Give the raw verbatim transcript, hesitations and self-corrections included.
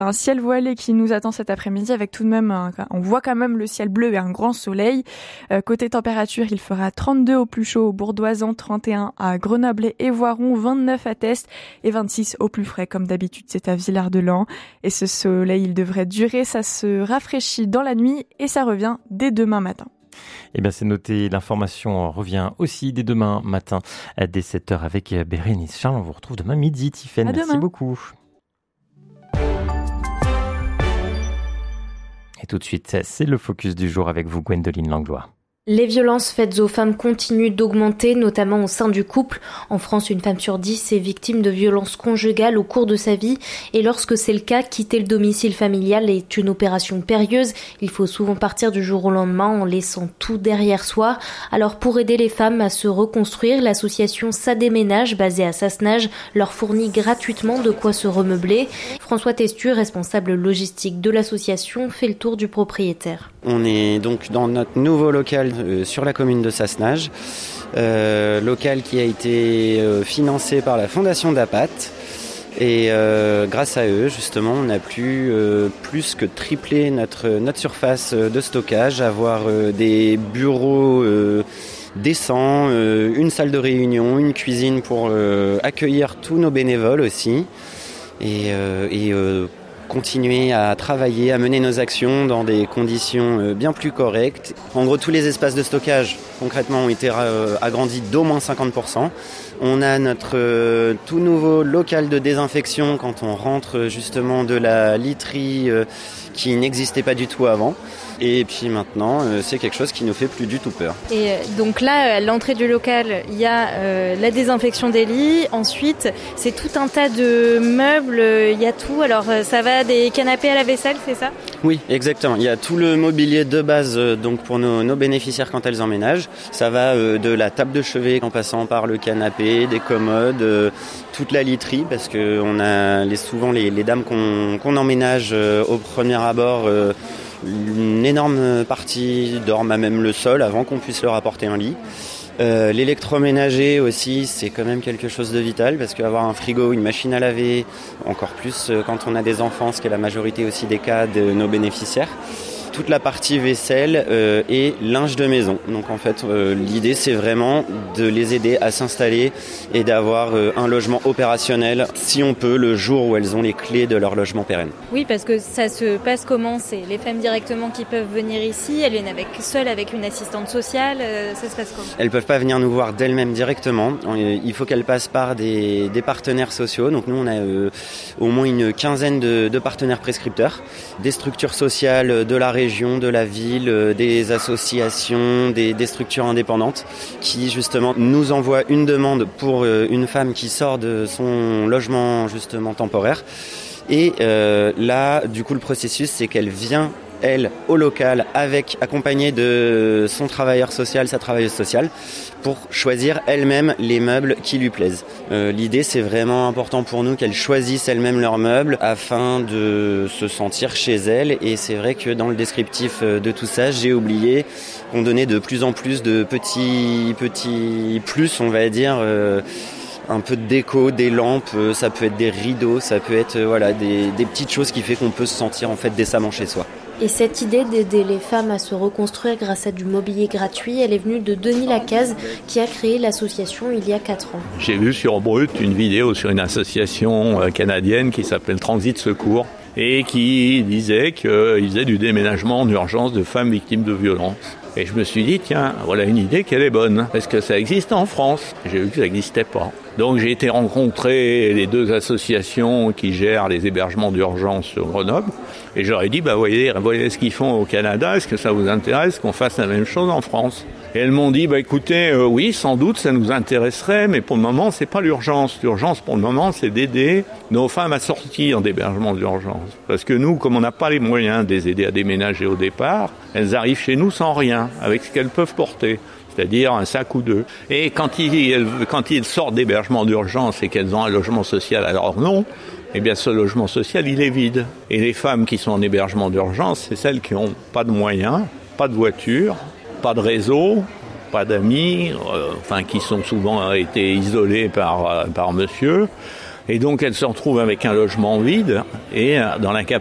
Un ciel voilé qui nous attend cet après-midi avec tout de même, un, on voit quand même le ciel bleu et un grand soleil. Euh, côté température, il fera trente-deux au plus chaud au Bourdoisan, trente et un à Grenoble et Évoiron, vingt-neuf à Test et vingt-six au plus frais comme d'habitude, c'est à Villard-de-Lans. Et ce soleil, il devrait durer, ça se rafraîchit dans la nuit et ça revient dès demain matin. Eh bien, c'est noté. L'information revient aussi dès demain matin, dès sept heures avec Bérénice Charles. On vous retrouve demain midi, Tiffaine. À Merci demain. beaucoup. Et tout de suite, c'est le focus du jour avec vous, Gwendoline Langlois. Les violences faites aux femmes continuent d'augmenter, notamment au sein du couple. En France, une femme sur dix est victime de violences conjugales au cours de sa vie. Et lorsque c'est le cas, quitter le domicile familial est une opération périlleuse. Il faut souvent partir du jour au lendemain en laissant tout derrière soi. Alors pour aider les femmes à se reconstruire, l'association Ça déménage, basée à Sassenage, leur fournit gratuitement de quoi se remeubler. François Testu, responsable logistique de l'association, fait le tour du propriétaire. On est donc dans notre nouveau local euh, sur la commune de Sassenage, euh, local qui a été euh, financé par la fondation d'Apat. Et euh, grâce à eux, justement, on a pu euh, plus que tripler notre, notre surface de stockage, avoir euh, des bureaux euh, décents, euh, une salle de réunion, une cuisine pour euh, accueillir tous nos bénévoles aussi. Et, euh, et euh, continuer à travailler, à mener nos actions dans des conditions bien plus correctes. En gros, tous les espaces de stockage, concrètement, ont été agrandis d'au moins cinquante pour cent. On a notre tout nouveau local de désinfection quand on rentre justement de la literie qui n'existait pas du tout avant. Et puis maintenant, c'est quelque chose qui nous fait plus du tout peur. Et donc là, à l'entrée du local, il y a euh, la désinfection des lits. Ensuite, c'est tout un tas de meubles, il y a tout. Alors ça va des canapés à la vaisselle, c'est ça ? Oui, exactement. Il y a tout le mobilier de base donc pour nos, nos bénéficiaires quand elles emménagent. Ça va euh, de la table de chevet en passant par le canapé, des commodes, euh, toute la literie, parce que on a les, souvent les, les dames qu'on, qu'on emménage euh, au premier abord. Euh, Une énorme partie dorment à même le sol avant qu'on puisse leur apporter un lit. Euh, l'électroménager aussi, c'est quand même quelque chose de vital parce qu'avoir un frigo, une machine à laver, encore plus quand on a des enfants, ce qui est la majorité aussi des cas de nos bénéficiaires. Toute la partie vaisselle euh, et linge de maison. Donc en fait, euh, l'idée c'est vraiment de les aider à s'installer et d'avoir euh, un logement opérationnel, si on peut, le jour où elles ont les clés de leur logement pérenne. Oui, parce que ça se passe comment ? C'est les femmes directement qui peuvent venir ici, elles viennent avec, seules avec une assistante sociale, euh, ça se passe comment ? Elles peuvent pas venir nous voir d'elles-mêmes directement. Il faut qu'elles passent par des, des partenaires sociaux. Donc nous, on a euh, au moins une quinzaine de, de partenaires prescripteurs, des structures sociales de la région, de la ville, des associations, des, des structures indépendantes qui justement nous envoient une demande pour une femme qui sort de son logement justement temporaire. Et euh, là, du coup, le processus, c'est qu'elle vient elle, au local, avec, accompagnée de son travailleur social, sa travailleuse sociale, pour choisir elle-même les meubles qui lui plaisent. Euh, l'idée, c'est vraiment important pour nous qu'elle choisisse elle-même leurs meubles afin de se sentir chez elle. Et c'est vrai que dans le descriptif de tout ça, j'ai oublié qu'on donnait de plus en plus de petits, petits plus, on va dire, euh, un peu de déco, des lampes, ça peut être des rideaux, ça peut être euh, voilà, des, des petites choses qui fait qu'on peut se sentir en fait décemment chez soi. Et cette idée d'aider les femmes à se reconstruire grâce à du mobilier gratuit, elle est venue de Denis Lacaze qui a créé l'association il y a quatre ans. J'ai vu sur Brut une vidéo sur une association canadienne qui s'appelle Transit Secours et qui disait qu'ils faisaient du déménagement en urgence de femmes victimes de violences. Et je me suis dit, tiens, voilà une idée qu'elle est bonne. Est-ce que ça existe en France ? J'ai vu que ça n'existait pas. Donc j'ai été rencontrer les deux associations qui gèrent les hébergements d'urgence sur Grenoble. Et j'aurais dit, bah voyez, voyez ce qu'ils font au Canada, est-ce que ça vous intéresse qu'on fasse la même chose en France ? Et elles m'ont dit, bah écoutez, euh, oui, sans doute, ça nous intéresserait, mais pour le moment, c'est pas l'urgence. L'urgence, pour le moment, c'est d'aider nos femmes à sortir d'hébergement d'urgence. Parce que nous, comme on n'a pas les moyens de les aider à déménager au départ, elles arrivent chez nous sans rien, avec ce qu'elles peuvent porter. C'est-à-dire un sac ou deux. Et quand ils, quand ils sortent d'hébergement d'urgence et qu'elles ont un logement social à leur nom, eh bien ce logement social, il est vide. Et les femmes qui sont en hébergement d'urgence, c'est celles qui n'ont pas de moyens, pas de voiture, pas de réseau, pas d'amis, euh, enfin qui sont souvent été isolées par, par monsieur. Et donc elle se retrouve avec un logement vide et dans l'incapacité